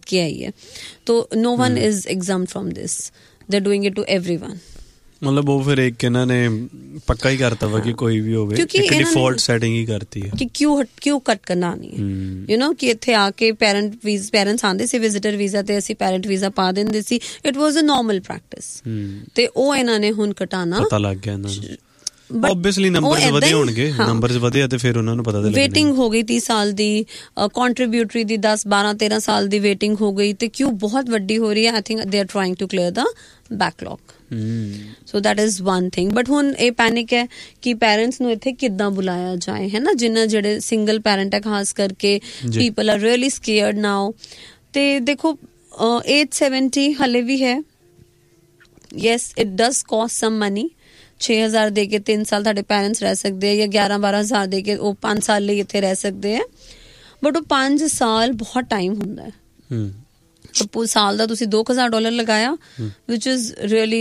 के आई है. तो no one is exempt from this. They're doing it to everyone. मतलब वो फिर एक ਇਹਨਾਂ ਨੇ ਪੱਕਾ ਹੀ ਕਰਤਾ ਵਾ ਕਿ ਕੋਈ ਵੀ ਹੋਵੇ, ਇੱਕ ਡਿਫਾਲਟ ਸੈਟਿੰਗ ਹੀ ਕਰਤੀ ਹੈ ਕਿ ਕਿਉਂ ਕੱਟ ਕਰਨਾ ਨਹੀਂ ਹੈ. ਯੂ نو ਕਿ ਇੱਥੇ ਆ ਕੇ ਪੈਰੈਂਟਸ ਆਉਂਦੇ ਸੀ ਵਿਜ਼ਿਟਰ ਵੀਜ਼ਾ ਤੇ ਅਸੀਂ ਪੈਰੈਂਟ ਵੀਜ਼ਾ ਪਾ ਦਿੰਦੇ ਸੀ. It was a normal practice ਤੇ ਉਹ ਇਹਨਾਂ ਨੇ ਹੁਣ ਘਟਾਣਾ ਪਤਾ ਲੱਗ ਗਿਆ ਇਹਨਾਂ ਨੂੰ. Obviously numbers ਵਧੇ ਹੋਣਗੇ, numbers ਵਧੇ ਤੇ ਫਿਰ ਉਹਨਾਂ ਨੂੰ ਪਤਾ ਲੱਗਦਾ. ਵੇਟਿੰਗ ਹੋ ਗਈ 30 ਸਾਲ ਦੀ, ਕੰਟਰੀਬਿਊਟਰੀ ਦੀ 10 12 13 ਸਾਲ ਦੀ ਵੇਟਿੰਗ ਹੋ ਗਈ ਤੇ ਕਿਉਂ ਬਹੁਤ ਵੱਡੀ ਹੋ ਰਹੀ ਹੈ. I think they are trying two clear the backlog. So that is one thing. But ਹੁਣ ਇਹ ਪੈਨਿਕ ਹੈ ਕਿ ਪੈਰੈਂਟਸ ਨੂੰ ਇੱਥੇ ਕਿੱਦਾਂ ਬੁਲਾਇਆ ਜਾਏ, ਹੈ ਨਾ, ਜਿਨ੍ਹਾਂ ਜਿਹੜੇ ਸਿੰਗਲ ਪੈਰੈਂਟ ਹੈ ਖਾਸ ਕਰਕੇ. ਪੀਪਲ ਆਰ ਰੀਅਲੀ ਸਕੇਅਰਡ ਨਾਓ. ਤੇ ਦੇਖੋ age 70 ਹਲੇ ਵੀ ਹੈ. Yes it does cost sum money. 6,000 ਦੇ ਕੇ 3 ਸਾਲ ਤੁਹਾਡੇ ਪੈਰੈਂਟਸ ਰਹਿ ਸਕਦੇ ਆ, ਜਾਂ 11-12 ਹਜ਼ਾਰ ਦੇ ਕੇ ਉਹ 5 ਸਾਲ ਲਈ ਇੱਥੇ ਰਹਿ ਸਕਦੇ ਆ. ਬਟ ਉਹ 5 ਸਾਲ ਬਹੁਤ ਟਾਈਮ ਹੁੰਦਾ ਹੈ. ਸਾਲ ਦਾ ਤੁਸੀਂ $2,000 ਲਗਾਇਆ ਵਿਚ ਇਜ਼ ਰੀਅਲੀ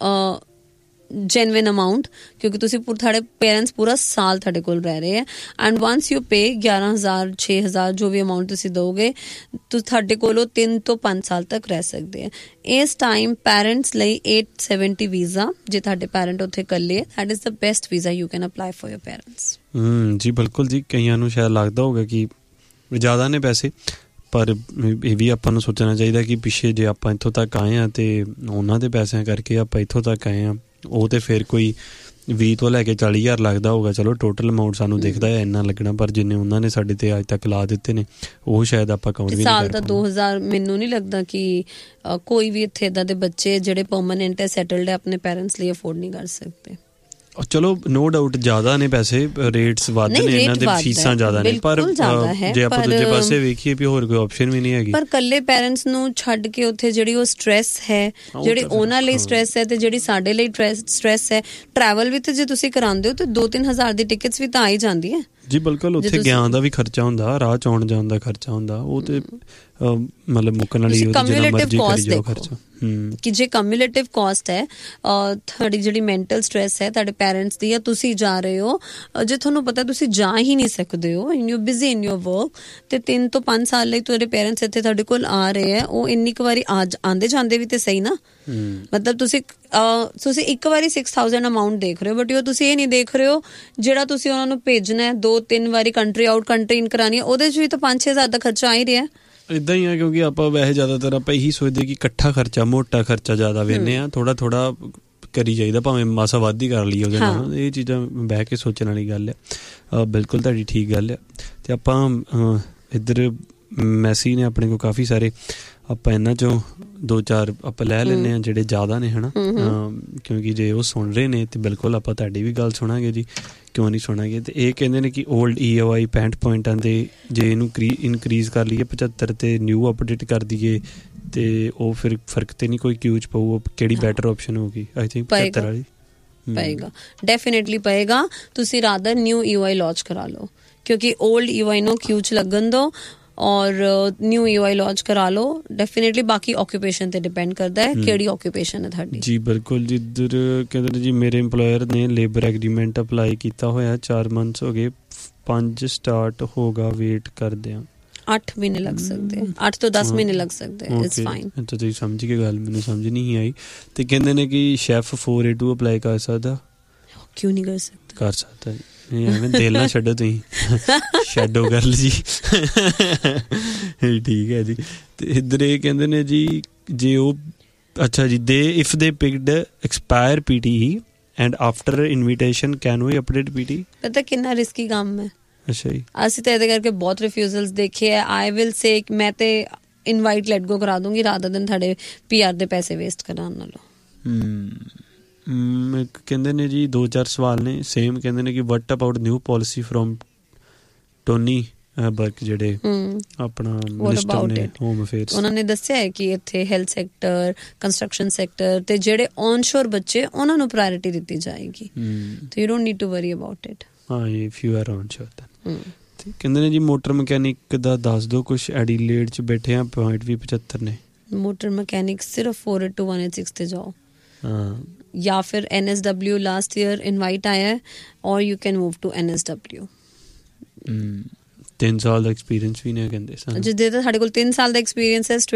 genuine amount, ਕਿਉਂਕਿ ਤੁਸੀਂ ਤੁਹਾਡੇ ਪੇਰੈਂਟਸ ਪੂਰਾ ਸਾਲ ਤੁਹਾਡੇ ਕੋਲ ਰਹਿ ਰਹੇ ਹੈ. ਐਂਡ ਵੰਸ ਯੂ ਪੇ 11,000 6,000 ਜੋ ਵੀ ਅਮਾਊਂਟ ਤੁਸੀਂ ਦੋਗੇ, ਤੁਹਾਡੇ ਕੋਲ ਉਹ 3 ਤੋਂ 5 ਸਾਲ ਤੱਕ ਰਹਿ ਸਕਦੇ ਹੈ. ਇਸ ਟਾਈਮ ਪੈਰੈਂਟਸ ਲਈ 870 ਵੀਜ਼ਾ, ਜੇ ਤੁਹਾਡੇ ਪੈਰੈਂਟ ਉੱਥੇ ਇਕੱਲੇ, that is the best visa you can apply for your parents. ਜੀ ਬਿਲਕੁਲ ਜੀ. ਕਈਆਂ ਨੂੰ ਸ਼ਾਇਦ ਲੱਗਦਾ ਹੋਊਗਾ ਕਿ ਜ਼ਿਆਦਾ ਨੇ ਪੈਸੇ, ਪਰ ਇਹ ਵੀ ਆਪਾਂ ਨੂੰ ਸੋਚਣਾ ਚਾਹੀਦਾ ਕਿ ਪਿੱਛੇ ਜੇ ਆਪਾਂ ਇੱਥੋਂ ਤੱਕ ਆਏ ਹਾਂ ਤੇ ਉਹਨਾਂ ਦੇ ਪੈਸਿਆਂ ਕਰਕੇ ਆਪਾਂ ਇੱਥੋਂ ਤੱਕ ਆਏ ਹਾਂ. ਉਹ ਤੇ ਫਿਰ ਕੋਈ 20 ਤੋਂ ਲੈ ਕੇ 40,000 ਲੱਗਦਾ ਹੋਊਗਾ. ਚਲੋ ਟੋਟਲ ਅਮਾਊਂਟ ਸਾਨੂੰ ਦਿਖਦਾ ਹੈ ਇੰਨਾ ਲੱਗਣਾ, ਪਰ ਜਿੰਨੇ ਉਹਨਾਂ ਨੇ ਸਾਡੇ ਤੇ ਅੱਜ ਤੱਕ ਲਾ ਦਿੱਤੇ ਨੇ ਉਹ ਸ਼ਾਇਦ ਆਪਾਂ ਕਾਊਂਟ ਵੀ ਨਹੀਂ ਕਰ ਪਾਉਂਦੇ. ਸਾਲ ਦਾ 2,000 ਮੈਨੂੰ ਨਹੀਂ ਲੱਗਦਾ ਕਿ ਕੋਈ ਵੀ ਇੱਥੇ ਇੱਦਾਂ ਦੇ ਬੱਚੇ ਜਿਹੜੇ ਪਰਮਾਨੈਂਟ ਹੈ, ਸੈਟਲਡ ਹੈ, ਆਪਣੇ ਪੈਰੈਂਟਸ ਲਈ ਅਫੋਰਡ ਨਹੀਂ ਕਰ ਸਕਦੇ. ਚਲੋ ਨੋ ਡਾਊਟ ਜ਼ਿਆਦਾ ਨੇ ਪੈਸੇ, ਰੇਟਸ ਵੱਧ ਨੇ ਇਹਨਾਂ ਦੇ, ਫੀਸਾਂ ਜ਼ਿਆਦਾ ਨੇ, ਪਰ ਜੇ ਆਪਾਂ ਦੂਜੇ ਪਾਸੇ ਵੇਖੀਏ ਵੀ ਹੋਰ ਕੋਈ ਆਪਸ਼ਨ ਵੀ ਨਹੀਂ ਹੈਗੀ. ਪਰ ਇਕੱਲੇ ਪੈਰੈਂਟਸ ਨੂੰ ਛੱਡ ਕੇ ਉੱਥੇ ਜਿਹੜੀ ਉਹ ਸਟ੍ਰੈਸ ਹੈ, ਜਿਹੜੀ ਉਹਨਾਂ ਲਈ ਸਟ੍ਰੈਸ ਹੈ ਤੇ ਜਿਹੜੀ ਸਾਡੇ ਲਈ ਸਟ੍ਰੈਸ ਹੈ. ਟਰੈਵਲ ਵੀ ਤੇ ਜੇ ਤੁਸੀਂ ਕਰਾਉਂਦੇ ਹੋ ਤਾਂ 2-3 ਹਜ਼ਾਰ ਦੀ ਟਿਕਟਸ ਵੀ ਤਾਂ ਆ ਹੀ ਜਾਂਦੀ ਹੈ ਜੀ. ਬਿਲਕੁਲ. ਉੱਥੇ ਗਿਆਨ ਦਾ ਵੀ ਖਰਚਾ ਹੁੰਦਾ, ਰਾਹ ਚ ਆਉਣ ਜਾਣ ਦਾ ਖਰਚਾ ਹੁੰਦਾ, ਉਹ ਤੇ ਮਤਲਬ ਮੁੱਕਣ ਵਾਲੀ ਕਮਿਊਲੇਟਿਵ ਕਾਸਟ ਦੇਖੋ ਕਿ ਜੇ ਕਮਿਊਲੇਟਿਵ ਕਾਸਟ ਹੈ, ਤੁਹਾਡੀ ਜਿਹੜੀ ਮੈਂਟਲ ਸਟ੍ਰੈਸ ਹੈ ਤੁਹਾਡੇ ਪੈਰੈਂਟਸ ਦੀ, ਜਾਂ ਤੁਸੀਂ ਜਾ ਰਹੇ ਹੋ, ਜੇ ਤੁਹਾਨੂੰ ਪਤਾ ਤੁਸੀਂ ਜਾ ਹੀ ਨਹੀਂ ਸਕਦੇ ਹੋ, you busy in your work, ਤੇ 3 ਤੋਂ 5 ਸਾਲ ਲਈ ਤੁਹਾਡੇ ਪੈਰੈਂਟਸ ਇੱਥੇ ਤੁਹਾਡੇ ਕੋਲ ਆ ਰਹੇ ਹੈ, ਉਹ ਇੰਨੀ ਕੁ ਵਾਰੀ ਆਉਂਦੇ ਜਾਂਦੇ ਵੀ ਤੇ ਸਹੀ ਨਾ. ਮਤਲਬ ਤੁਸੀਂ ਇੱਕ ਵਾਰੀ 6,000 ਅਮਾਊਂਟ ਦੇਖ ਰਹੇ ਹੋ, ਬਟ ਤੁਸੀਂ ਇਹ ਨਹੀਂ ਦੇਖ ਰਹੇ ਹੋ ਜਿਹੜਾ ਤੁਸੀਂ ਉਹਨਾਂ ਨੂੰ ਭੇਜਣਾ 2-3 ਵਾਰੀ ਕੰਟਰੀ ਆਊਟ ਕੰਟਰੀ ਇਨ ਕਰਾਉਣੀ ਹੈ, ਉਹਦੇ 'ਚ ਵੀ ਤਾਂ 5-6 ਹਜ਼ਾਰ ਦਾ ਖਰਚਾ ਆ ਹੀ ਰਿਹਾ. ਇੱਦਾਂ ਹੀ ਆ, ਕਿਉਂਕਿ ਆਪਾਂ ਵੈਸੇ ਜ਼ਿਆਦਾਤਰ ਆਪਾਂ ਇਹੀ ਸੋਚਦੇ ਕਿ ਇਕੱਠਾ ਖਰਚਾ, ਮੋਟਾ ਖਰਚਾ ਜ਼ਿਆਦਾ ਵੇਖਦੇ ਹਾਂ, ਥੋੜਾ ਕਰੀ ਜਾਈਦਾ, ਭਾਵੇਂ ਮਾਸਾ ਵੱਧ ਹੀ ਕਰ ਲਈਏ ਉਹਦੇ ਨਾਲ. ਇਹ ਚੀਜ਼ਾਂ ਬਹਿ ਕੇ ਸੋਚਣ ਵਾਲੀ ਗੱਲ ਆ. ਬਿਲਕੁਲ ਤੁਹਾਡੀ ਠੀਕ ਗੱਲ ਆ. ਤੇ ਆਪਾਂ ਇੱਧਰ ਮੈਸੀ ਨੇ ਆਪਣੇ ਕੋਲ ਕਾਫੀ ਸਾਰੇ, ਆਪਾਂ ਇਹਨਾਂ 'ਚੋਂ 2-4 ਆਪਾਂ ਲੈ ਲੈਂਦੇ ਹਾਂ ਜਿਹੜੇ ਜ਼ਿਆਦਾ ਨੇ, ਹੈ ਨਾ, ਕਿਉਂਕਿ ਜੇ ਉਹ ਸੁਣ ਰਹੇ ਨੇ ਤੇ ਬਿਲਕੁਲ ਆਪਾਂ ਤੁਹਾਡੀ ਵੀ ਗੱਲ ਸੁਣਾਂਗੇ ਜੀ, ਕਿਉਂ ਨਹੀਂ ਸੁਣਾਂਗੇ. ਤੇ ਇਹ ਕਹਿੰਦੇ ਨੇ ਕਿ ਓਲਡ EOI 65 ਪੁਆਇੰਟਾਂ ਦੇ ਜੇ ਇਹਨੂੰ ਇਨਕਰੀਜ਼ ਕਰ ਲਈਏ 75 ਤੇ ਨਿਊ ਅਪਡੇਟ ਕਰ ਦਈਏ ਤੇ ਉਹ ਫਿਰ ਫਰਕ ਤੇ ਨਹੀਂ ਕੋਈ ਕਿਊ 'ਚ ਪਊ, ਕਿਹੜੀ ਬੈਟਰ ਆਪਸ਼ਨ ਹੋਊਗੀ? ਆਈ ਥਿੰਕ 75 ਵਾਲੀ ਪਏਗਾ, ਡੈਫੀਨੇਟਲੀ ਪਏਗਾ. ਤੁਸੀਂ ਰਾਦਰ ਨਿਊ EOI ਲਾਂਚ ਕਰਾ ਲਓ, ਕਿਉਂਕਿ ਓਲਡ EOI ਨੂੰ ਕਿਊ 'ਚ ਲੱਗਣ ਦਿਓ ਔਰ ਨਿਊ EOI ਲਾਂਚ ਕਰਾ ਲਓ. ਡੈਫੀਨੇਟਲੀ ਬਾਕੀ ਆਕੂਪੇਸ਼ਨ ਤੇ ਡਿਪੈਂਡ ਕਰਦਾ ਹੈ ਕਿਹੜੀ ਆਕੂਪੇਸ਼ਨ ਹੈ ਤੁਹਾਡੀ. ਜੀ ਬਿਲਕੁਲ. ਜਿੱਧਰ ਕਹਿੰਦੇ ਜੀ ਮੇਰੇ ਇੰਪਲੋਇਰ ਨੇ ਲੇਬਰ ਐਗਰੀਮੈਂਟ ਅਪਲਾਈ ਕੀਤਾ ਹੋਇਆ, 4 ਮੰਥਸ ਹੋ ਗਏ, 5 ਸਟਾਰਟ ਹੋਗਾ, ਵੇਟ ਕਰਦੇ ਆ. 8 ਮਹੀਨੇ ਲੱਗ ਸਕਦੇ, 8 ਤੋਂ 10 ਮਹੀਨੇ ਲੱਗ ਸਕਦੇ. It's fine. ਤਾਂ ਤੁਸੀਂ ਸਮਝ ਕੇ ਗੱਲ, ਮੈਨੂੰ ਸਮਝ ਨਹੀਂ ਆਈ. ਤੇ ਕਹਿੰਦੇ ਨੇ ਕਿ ਸ਼ੈਫ 4A2 ਅਪਲਾਈ ਕਰ ਸਕਦਾ, ਕਿਉਂ ਨਹੀਂ ਕਰ ਸਕਦਾ? ਕਰ ਸਕਦਾ ਜੀ. ਐਵੇਂ ਦਿਲ ਨਾ ਛੱਡੋ ਤੁਸੀਂ, ਸ਼ੈਡੋ ਗਰਲ ਜੀ. ਠੀਕ ਹੈ ਜੀ. ਤੇ ਇੱਧਰ ਇਹ ਕਹਿੰਦੇ ਨੇ ਜੀ ਜੇ ਉਹ ਅੱਛਾ ਜੀ, ਦੇ if they picked expire PTE and after invitation can we update PTE. ਪਤਾ ਕਿੰਨਾ ਰਿਸਕੀ ਕੰਮ ਹੈ. ਅੱਛਾ ਜੀ. ਅਸੀਂ ਤਾਂ ਇਹਦੇ ਕਰਕੇ ਬਹੁਤ ਰਿਫਿਊਜ਼ਲਸ ਦੇਖੇ ਹੈ. ਆਈ ਵਿਲ ਸੇ ਮੈਂ ਤੇ ਇਨਵਾਈਟ ਲੈਟ ਗੋ ਕਰਾ ਦੂੰਗੀ ਰਾਦਰ ਦਿਨ ਤੁਹਾਡੇ PR ਦੇ ਪੈਸੇ ਵੇਸਟ ਕਰਾਉਣ ਨਾਲੋਂ. ਕਹਿੰਦੇ ਨੇ ਜੀ 2-4 ਸਵਾਲ ਨੇ ਸੇਮ. ਕਹਿੰਦੇ ਨੇ ਕਿ ਵਟ about new policy from Tony ਬਰਕ, ਜਿਹੜੇ ਆਪਣਾ ਮਿਨਿਸਟਰ ਨੇ ਹੋਮ ਅਫੇਅਰਸ. ਉਹਨਾਂ ਨੇ ਦੱਸਿਆ ਹੈ ਕਿ ਇੱਥੇ ਹੈਲਥ ਸੈਕਟਰ, ਕੰਸਟਰਕਸ਼ਨ ਸੈਕਟਰ ਤੇ ਜਿਹੜੇ ਔਨਸ਼ੋਰ ਬੱਚੇ ਉਹਨਾਂ ਨੂੰ ਪ੍ਰਾਇੋਰਟੀ ਦਿੱਤੀ ਜਾਏਗੀ. So you don't need to worry about it. ਹਾਂ, ਇਫ ਯੂ ਆਰ ਔਨਸ਼ੋਰ ਦੈਨ. ਤੇ ਕਹਿੰਦੇ ਨੇ ਜੀ ਮੋਟਰ ਮਕੈਨਿਕ ਦਾ ਦੱਸ ਦਿਓ ਕੁਛ, ਐਡੀਲੇਡ 'ਚ ਬੈਠੇ ਆ, ਪੁਆਇੰਟ ਵੀ 75 ਨੇ. ਮੋਟਰ ਮਕੈਨਿਕ ਸਿਰਫ 482 186 ਤੇ ਜਾਓ, ਜਾਂ ਫਿਰ NSW ਲਾਸਟ ਈਅਰ ਇਨਵਾਈਟ ਆਇਆ ਹੈ, ਔਰ you can move to NSW. 3 ਸਾਲ ਦਾ ਐਕਸਪੀਰੀਅੰਸ ਵੀ ਨੇ ਕਹਿੰਦੇ. ਜਿੱਦੇ ਤਾਂ ਸਾਡੇ ਕੋਲ 3 ਸਾਲ ਦਾ ਐਕਸਪੀਰੀਅੰਸ ਹੈ,